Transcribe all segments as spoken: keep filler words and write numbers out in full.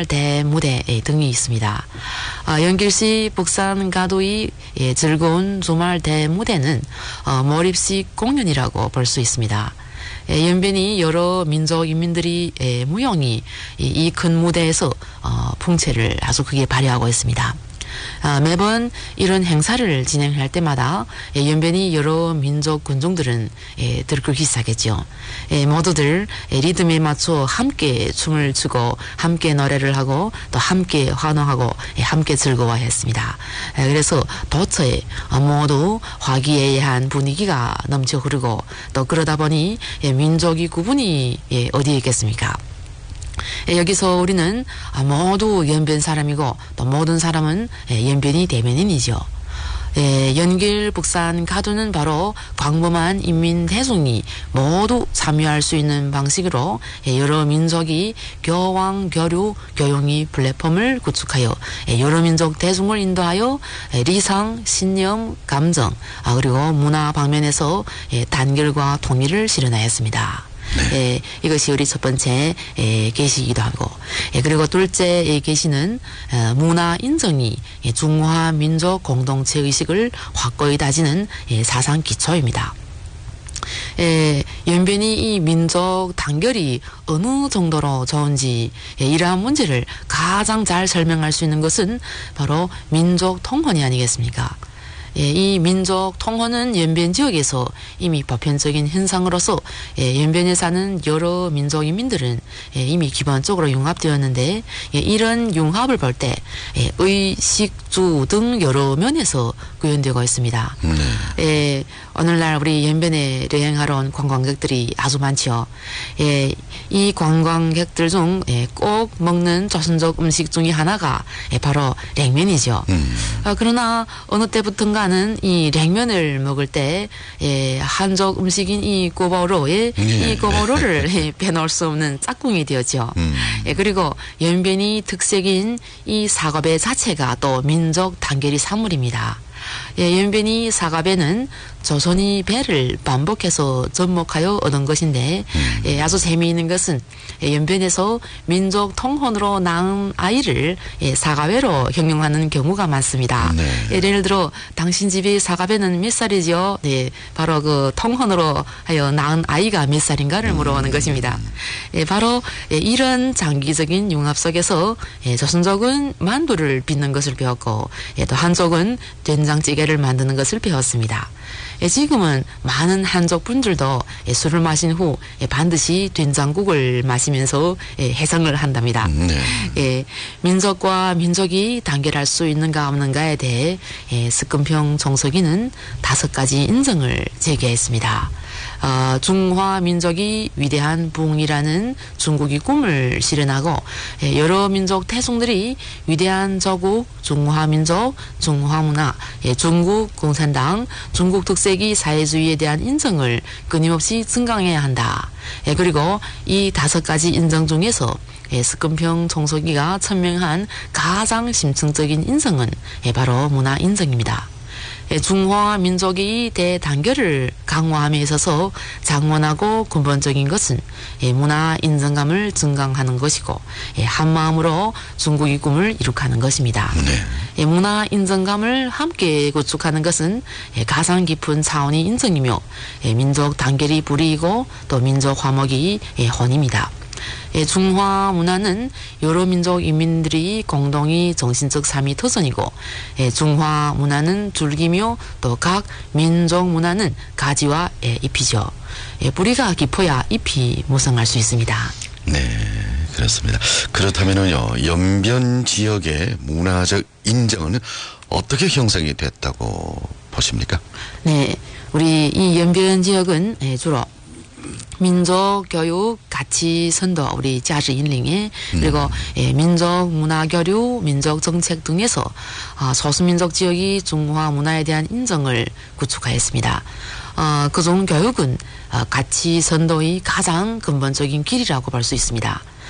주말 대무대 등이 있습니다. 아, 연길시 북산가도의 예, 즐거운 주말 대무대는 어, 몰입식 공연이라고 볼 수 있습니다. 예, 연변이 여러 민족 인민들이 예, 무용이 이 큰 무대에서 어, 풍채를 아주 크게 발휘하고 있습니다. 아, 매번 이런 행사를 진행할 때마다 예, 연변이 여러 민족 군중들은 예, 들끓기 시작했죠. 예, 모두들 예, 리듬에 맞춰 함께 춤을 추고 함께 노래를 하고 또 함께 환호하고 예, 함께 즐거워했습니다. 예, 그래서 도처에 어, 모두 화기애애한 분위기가 넘쳐 흐르고 또 그러다 보니 예, 민족이 구분이 예, 어디에 있겠습니까? 예, 여기서 우리는 모두 연변 사람이고 또 모든 사람은 예, 연변이 대변인이죠. 예, 연길 북산 가도는 바로 광범한 인민 대중이 모두 참여할 수 있는 방식으로 예, 여러 민족이 교황, 교류, 교용이 플랫폼을 구축하여 예, 여러 민족 대중을 인도하여 예, 리상, 신념, 감정 아, 그리고 문화 방면에서 예, 단결과 통일을 실현하였습니다. 네. 예, 이것이 우리 첫 번째 예, 계시이기도 하고 예, 그리고 둘째 예, 계시는 어, 문화 인정이 예, 중화 민족 공동체 의식을 확고히 다지는 예, 사상 기초입니다. 예, 연변이 이 민족 단결이 어느 정도로 좋은지 예, 이러한 문제를 가장 잘 설명할 수 있는 것은 바로 민족 통혼이 아니겠습니까? 예, 이 민족 통혼은 연변 지역에서 이미 보편적인 현상으로서 예, 연변에 사는 여러 민족 인민들은 예, 이미 기본적으로 융합되었는데 예, 이런 융합을 볼 때 예, 의식주 등 여러 면에서 구현되고 있습니다. 네. 예, 오늘날 우리 연변에 여행하러 온 관광객들이 아주 많지요. 예, 이 관광객들 중 꼭 예, 먹는 조선족 음식 중에 하나가 예, 바로 냉면이죠. 음. 아, 그러나 어느 때부턴가 하는 이 냉면을 먹을 때 예, 한족 음식인 이 꼬바로에 예. 이 꼬바로를 예, 빼놓을 수 없는 짝꿍이 되었죠. 음. 예, 그리고 연변이 특색인 이 사과배 자체가 또 민족 단결이 산물입니다. 예, 연변이 사과배는 조선이 배를 반복해서 접목하여 얻은 것인데 음. 예, 아주 재미있는 것은 예, 연변에서 민족 통혼으로 낳은 아이를 예, 사과배로 형용하는 경우가 많습니다. 네. 예, 예를 들어 당신 집의 사과배는 몇 살이죠? 네, 바로 그 통혼으로 하여 낳은 아이가 몇 살인가를 물어보는 음. 것입니다. 예, 바로 예, 이런 장기적인 융합 속에서 예, 조선족은 만두를 빚는 것을 배웠고 예, 또 한족은 된장찌개를 만드는 것을 배웠습니다. 예, 지금은 많은 한족 분들도 예, 술을 마신 후 예, 반드시 된장국을 마시면서 예, 해상을 한답니다. 네. 예, 민족과 민족이 단결할 수 있는가 없는가에 대해 예, 스금평 정석이는 다섯 가지 인정을 제기했습니다. 어, 중화 민족이 위대한 부흥이라는 중국의 꿈을 실현하고 예, 여러 민족 태송들이 위대한 조국, 중화 민족, 중화 문화, 예, 중국 공산당, 중국 특색이 사회주의에 대한 인정을 끊임없이 증강해야 한다. 예, 그리고 이 다섯 가지 인정 중에서 예, 스금평 총서기가 천명한 가장 심층적인 인정은 예, 바로 문화 인정입니다. 중화 민족이 대단결을 강화함에 있어서 장원하고 근본적인 것은 문화 인정감을 증강하는 것이고 한마음으로 중국의 꿈을 이룩하는 것입니다. 네. 문화 인정감을 함께 구축하는 것은 가장 깊은 차원의 인정이며 민족 단결이 불이이고 또 민족 화목이 혼입니다. 예, 중화 문화는 여러 민족 인민들이 공동의 정신적 삶이 터전이고 예, 중화 문화는 줄기며 또 각 민족 문화는 가지와 예, 잎이죠. 예, 뿌리가 깊어야 잎이 무성할 수 있습니다. 네, 그렇습니다. 그렇다면은요, 연변 지역의 문화적 인정은 어떻게 형성이 됐다고 보십니까? 네, 우리 이 연변 지역은 예, 주로 민족 교육 가치 선도 우리价值引领 그리고 음. 예, 민족 문화 교류, 민족 정책 등에서 어, 소수민족 지역이 중화 문화에 대한 인정을 구축하였습니다. 어, 그중 교육은 어, 가치 선도의 가장 근본적인 길이라고 볼 수 있습니다.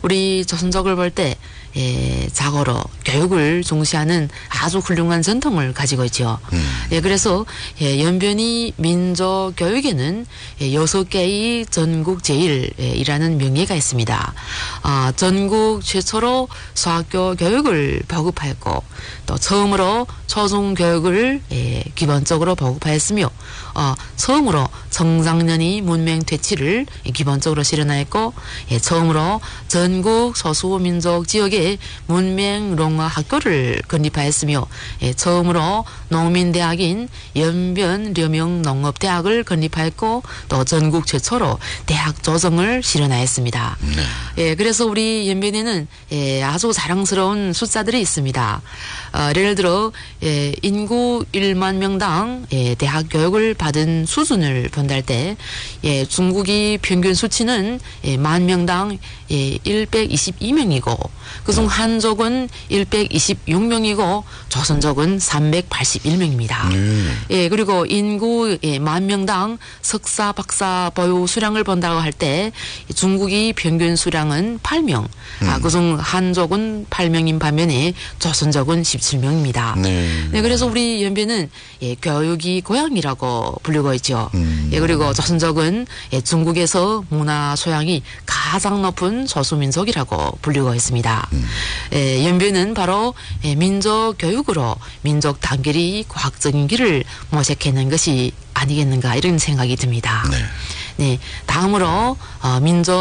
우리 조선족을 볼 때 예, 자고로 교육을 중시하는 아주 훌륭한 전통을 가지고 있죠. 음. 예, 그래서 예, 연변이 민족 교육에는 예, 여섯 개의 전국 제일이라는 명예가 있습니다. 아, 전국 최초로 소학교 교육을 보급하였고 또 처음으로 초중 교육을 예, 기본적으로 보급하였으며 어, 처음으로 청장년이 문맹 퇴치를 기본적으로 실현하였고 예, 처음으로 전국 소수민족 지역에 문맹 롱어 학교를 건립하였으며 예, 처음으로 농민대학인 연변 려명 농업대학을 건립하였고 또 전국 최초로 대학 조성을 실현하였습니다. 네. 예, 그래서 우리 연변에는 예, 아주 자랑스러운 숫자들이 있습니다. 어, 예를 들어 예, 인구 일만 명당 예, 대학 교육을 받은 수준을 본다 할 때 예, 중국이 평균 수치는 예, 만 명당 예, 백이십이 명이고 그중 한족은 백이십육 명이고 조선족은 삼백팔십일 명입니다. 음. 예, 그리고 인구 예, 만 명당 석사, 박사 보유 수량을 본다고 할 때 중국이 평균 수량은 팔 명, 음. 아, 그중 한족은 팔 명인 반면에 조선족은 십칠 명입니다. 네. 네, 그래서 우리 연변은 예, 교육이 고향이라고 불리고 있죠. 음. 예, 그리고 조선족은 예, 중국에서 문화 소양이 가장 높은 소수민족이라고 불리고 있습니다. 음. 예, 연변은 바로 예, 민족 교육으로 민족 단결이 과학적인 길을 모색해낸 것이 아니겠는가 이런 생각이 듭니다. 네. 네, 다음으로 어,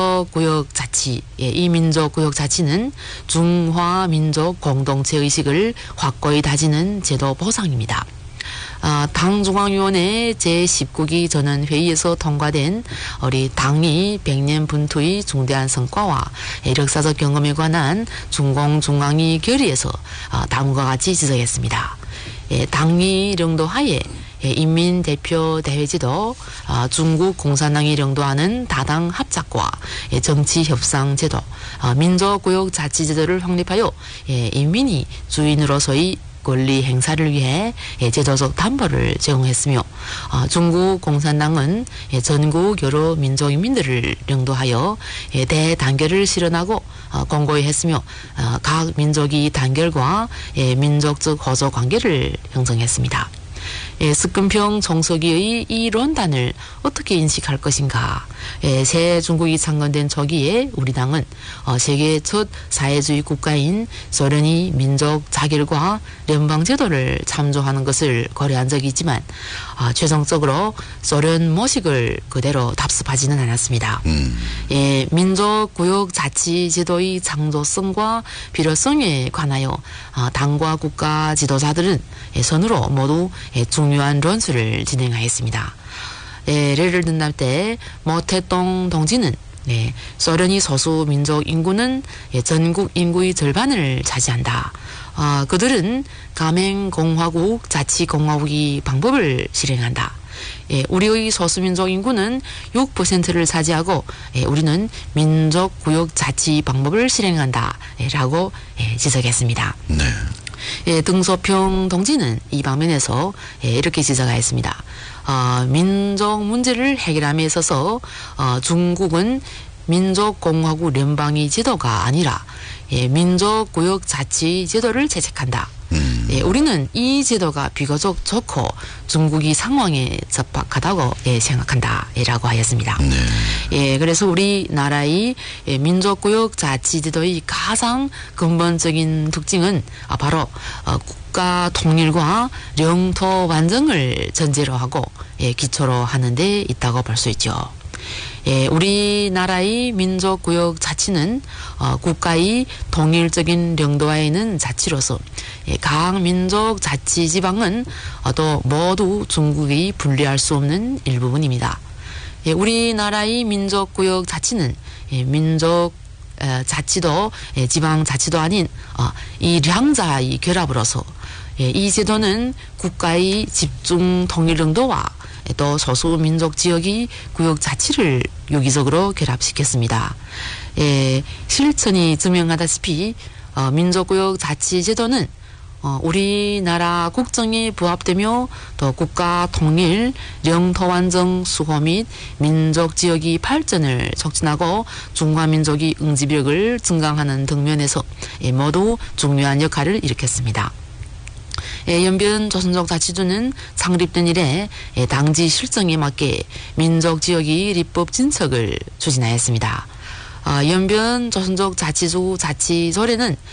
민족구역자치. 예, 이 민족구역자치는 중화 민족 공동체 의식을 확고히 다지는 제도 보상입니다. 아, 당중앙위원회 제십구 기 전원회의에서 통과된 우리 당이 백 년 분투의 중대한 성과와 역사적 경험에 관한 중공중앙위 결의에서 아, 다음과 같이 지적했습니다. 예, 당이 령도하에 예, 인민대표대회제도, 아, 중국 공산당이 령도하는 다당 합작과 예, 정치협상제도, 아, 민족구역자치제도를 확립하여 예, 인민이 주인으로서의 권리 행사를 위해 예, 제도적 담보를 제공했으며 어, 중국 공산당은 예, 전국 여러 민족인민들을 령도하여 예, 대단결을 실현하고 어, 공고히 했으며 어, 각 민족이 단결과 예, 민족적 호소 관계를 형성했습니다. 예, 스금평 정서기의 이 론단을 어떻게 인식할 것인가. 예, 새 중국이 창건된 초기에 우리 당은 어, 세계 첫 사회주의 국가인 소련이 민족 자결과聯邦제도를 참조하는 것을 고려한 적이 있지만 어, 최종적으로 소련 모식을 그대로 답습하지는 않았습니다. 음. 예, 민족구역자치제도의 창조성과 필요성에 관하여 어, 당과 국가 지도자들은 예, 선으로 모두 예, 중요한論수를 진행하였습니다. 예, 예를 든다 때 모태동 동지는 예, 소련이 소수 민족 인구는 예, 전국 인구의 절반을 차지한다. 어, 그들은 가맹공화국, 자치공화국의 방법을 실행한다. 예, 우리의 소수민족 인구는 육 퍼센트를 차지하고 예, 우리는 민족구역자치 방법을 실행한다. 예, 라고 예, 지적했습니다. 네. 예, 등소평 동지는 이 방면에서 예, 이렇게 지적하였습니다. 어, 민족 문제를 해결함에 있어서 어, 중국은 민족공화국聯邦의 제도가 아니라 예, 민족구역자치 제도를 채택한다. 음. 예, 우리는 이 제도가 비교적 좋고 중국이 상황에 적합하다고 예, 생각한다. 예, 라고 하였습니다. 네. 예, 그래서 우리나라의 예, 민족구역자치제도의 가장 근본적인 특징은 아, 바로 어, 국가 통일과 영토 완전을 전제로 하고 예, 기초로 하는 데 있다고 볼 수 있죠. 예, 우리나라의 민족구역 자치는 어, 국가의 통일적인 영도하에 있는 자치로서 예, 각 민족 자치 지방은 어, 또 모두 중국이 분리할 수 없는 일부분입니다. 예, 우리나라의 민족구역 자치는 예, 민족 에, 자치도 예, 지방 자치도 아닌 어, 이 량자의 결합으로서 예, 이 제도는 국가의 집중 통일 영도와 또 소수민족 지역이 구역 자치를 유기적으로 결합시켰습니다. 예, 실천이 증명하다시피 어, 민족구역 자치제도는 어, 우리나라 국정에 부합되며 더 국가 통일, 영토 완성 수호 및 민족 지역의 발전을 촉진하고 중화민족의 응집력을 증강하는 등면에서 예, 모두 중요한 역할을 일으켰습니다. 예, 연변 조선족 자치주는 창립된 이래 예, 당지 실정에 맞게 민족 지역의立法 진척을 추진하였습니다. 어, 연변 조선족 자치주 자치조례는